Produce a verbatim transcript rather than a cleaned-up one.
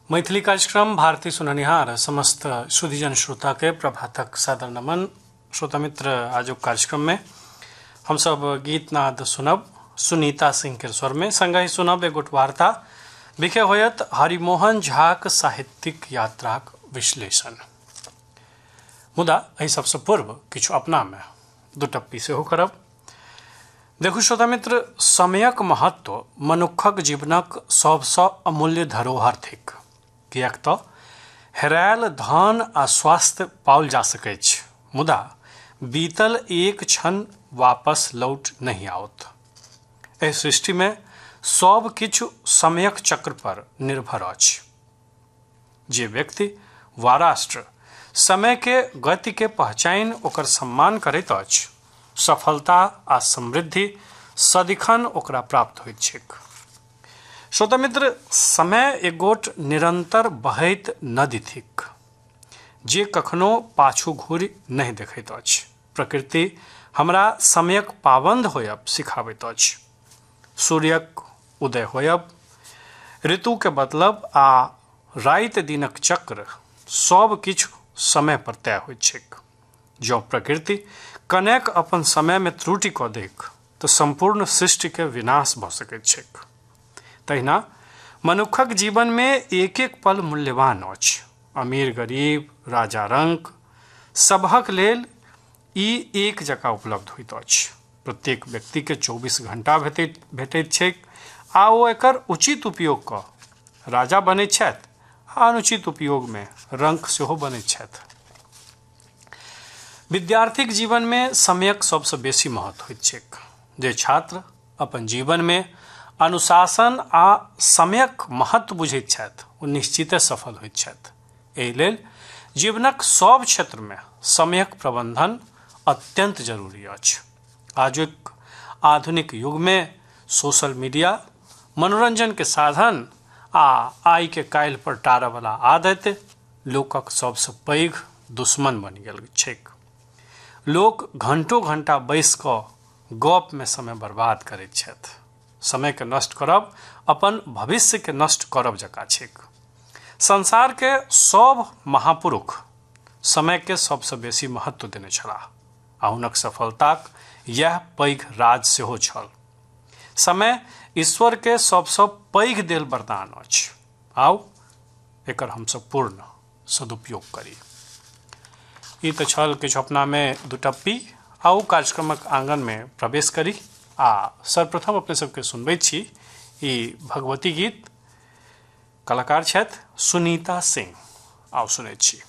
मैथिली कार्यक्रम भारती सुननिहार समस्त सुधीजन श्रोता के प्रभातक सादर नमन। श्रोता मित्र, आज कार्यक्रम में हम सब गीत नाद सुनब सुनीता सिंह के स्वर में, संगहि सुनब एगोट वार्ता विखे होयत हरिमोहन झाक साहित्यिक यात्राक विश्लेषण। मुदा एहि सबसे पूर्व किछु अपना में दू टप्पी सेहो करब। देखू श्रोता मित्र, समयक महत्व मनुखक जीवनक सबसँ अमूल्य धरोहर थिक, किएक तऽ हेरायल धन आ स्वास्थ्य पाओल जा सकैत छै, मुदा बीतल एक क्षण वापस लौट नहीं आओत। एहि सृष्टि में सब किछु समयक चक्र पर निर्भर अछि। जे व्यक्ति वा राष्ट्र समय के गति के पहचान ओकर सम्मान करैत अछि, सफलता आ समृद्धि सदिखन ओकरा प्राप्त होइत छैक। श्रोता मित्र, समय एगोट निरंतर बहैत नदी थिक जे कखनो पाछू घूरि नहीं देखैत अछि। प्रकृति हमरा समयक पाबंद होयब सिखाबैत अछि। सूर्यक उदय होयब, ऋतु के बदलब आ राति दिनक चक्र सब किछु समय पर तय होइत छैक। जँ प्रकृति कनेक अपन समय में त्रुटि कऽ देख तऽ संपूर्ण सृष्टि के विनाश भऽ सकैत छैक। तहिना मनुखक जीवन में एक एक पल मूल्यवान अछि। अमीर गरीब राजा रंक सबहक लेल ई एक जकाँ उपलब्ध होइत अछि। प्रत्येक व्यक्ति के चौबीस घंटा भेटैत भेटैत छैक आ ओ एकर उचित उपयोग कऽ राजा बनैत छथि आ अनुचित उपयोग में रंक सेहो बनैत छथि। विद्यार्थीक जीवन में समयक सबसँ बेसी महत्व होइत छैक। जे छात्र अपन जीवन में अनुशासन आ समयक महत्व बुझैत छथि, ओ निश्चिते सफल होइत छथि। एहि लेल जीवनक सब क्षेत्र में समयक प्रबंधन अत्यंत जरूरी अछि। आजुक आधुनिक युग में सोशल मीडिया मनोरंजन के साधन आ आइ के काल्हि पर टारय वाला आदत लोकक सबसँ पैघ दुश्मन बनि गेल छैक। लोक घंटों घंटा बैस कऽ गप में समय बर्बाद करैत छथि। समय के नष्ट करब अपन भविष्य के नष्ट करब जकाँ छैक। संसार के सब महापुरुष समय के सबसँ बेसी महत्व देने छलाह आ हुनक सफलताक यह पैघ राज सेहो छल। समय ईश्वर के सबसँ पैघ देल वरदान अछि। आउ एकर हमसब पूर्ण सदुपयोग करी। ई तऽ छल किछु अपना में दू टप्पी। आउ कार्यक्रमक आंगन में प्रवेश करी आ सर्वप्रथम अपने सबके सुनबैत छी ई भगवती गीत। कलाकार छथि सुनीता सिंह। आउ सुनैत छी।